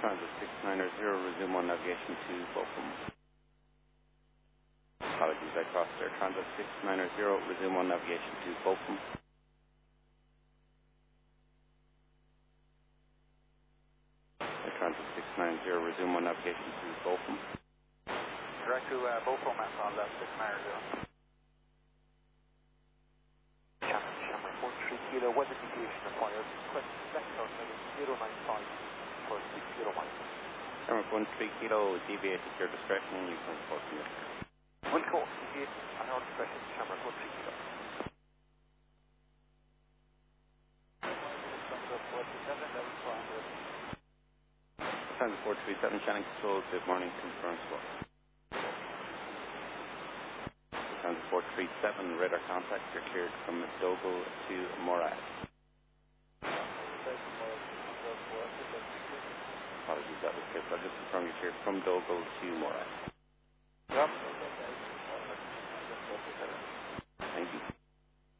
Transit 690, resume on navigation to Bochum. Apologies, I crossed there. Transit 690, resume on navigation to Bochum. Transit 690, resume on navigation to Bochum. Direct to Bochum at Transit 690. Shamrock 13 kilo, weather deviation required. Request left turn heading 095 for 6 kilo miles. Shamrock 13 kilo, deviate at your discretion, you can report from this. Will course, deviate at our discretion, Shamrock 13 kilo. Transit 437, Shannon Control, good morning, confirm slot. Transit 437, radar contact, you're cleared from Dogle to Morag. Apologies, that was good. I'll just confirm you're cleared from Dogle to Morag. Yep.